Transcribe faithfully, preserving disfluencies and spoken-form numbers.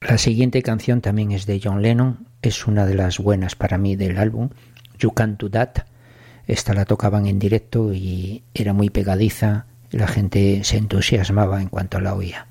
La siguiente canción también es de John Lennon, es una de las buenas para mí del álbum, You Can't Do That. Esta la tocaban en directo y era muy pegadiza, la gente se entusiasmaba en cuanto la oía.